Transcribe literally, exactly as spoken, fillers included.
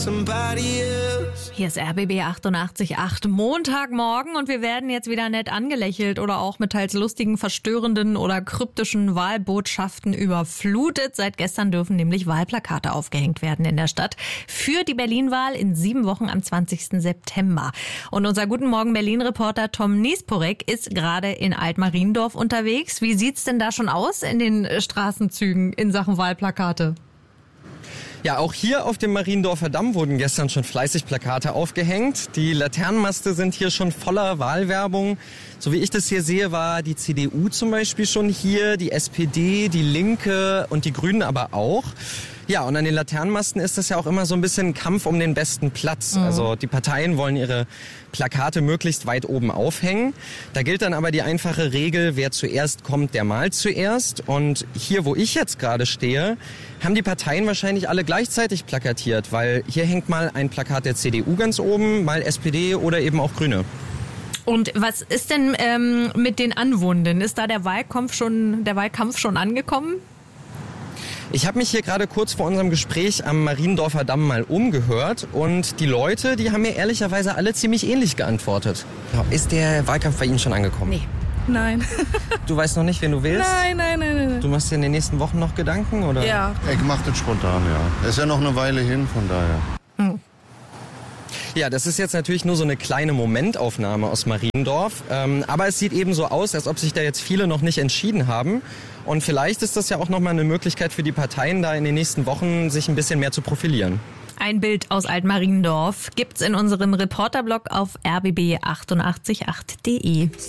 Hier ist R B B achtundachtzig Komma acht, Montagmorgen, und wir werden jetzt wieder nett angelächelt oder auch mit teils lustigen, verstörenden oder kryptischen Wahlbotschaften überflutet. Seit gestern dürfen nämlich Wahlplakate aufgehängt werden in der Stadt für die Berlin-Wahl in sieben Wochen am zwanzigsten September. Und unser Guten Morgen Berlin-Reporter Tom Niesporek ist gerade in Altmariendorf unterwegs. Wie sieht's denn da schon aus in den Straßenzügen in Sachen Wahlplakate? Ja, auch hier auf dem Mariendorfer Damm wurden gestern schon fleißig Plakate aufgehängt. Die Laternenmaste sind hier schon voller Wahlwerbung. So wie ich das hier sehe, war die C D U zum Beispiel schon hier, die S P D, die Linke und die Grünen aber auch. Ja, und an den Laternenmasten ist das ja auch immer so ein bisschen ein Kampf um den besten Platz. Mhm. Also die Parteien wollen ihre Plakate möglichst weit oben aufhängen. Da gilt dann aber die einfache Regel, wer zuerst kommt, der malt zuerst. Und hier, wo ich jetzt gerade stehe, haben die Parteien wahrscheinlich alle gleichzeitig plakatiert, weil hier hängt mal ein Plakat der C D U ganz oben, mal S P D oder eben auch Grüne. Und was ist denn ähm, mit den Anwohnenden? Ist da der Wahlkampf schon, der Wahlkampf schon angekommen? Ich habe mich hier gerade kurz vor unserem Gespräch am Mariendorfer Damm mal umgehört und die Leute, die haben mir ehrlicherweise alle ziemlich ähnlich geantwortet. Ist der Wahlkampf bei Ihnen schon angekommen? Nee. Nein. Du weißt noch nicht, wen du wählst? Nein, nein, nein, nein. Du machst dir in den nächsten Wochen noch Gedanken, oder? Ja. Ich mach das spontan, ja. Ist ja noch eine Weile hin, von daher. Hm. Ja, das ist jetzt natürlich nur so eine kleine Momentaufnahme aus Mariendorf. Ähm, aber es sieht eben so aus, als ob sich da jetzt viele noch nicht entschieden haben. Und vielleicht ist das ja auch nochmal eine Möglichkeit für die Parteien, da in den nächsten Wochen sich ein bisschen mehr zu profilieren. Ein Bild aus Altmariendorf gibt's in unserem Reporterblog auf r b b achtundachtzig Komma acht punkt d e.